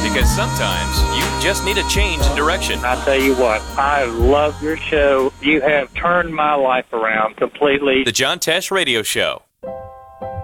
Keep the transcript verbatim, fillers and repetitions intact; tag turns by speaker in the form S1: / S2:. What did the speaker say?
S1: Because sometimes you just need a change in direction.
S2: I tell you what, I love your show. You have turned my life around completely.
S1: The John Tesh Radio Show.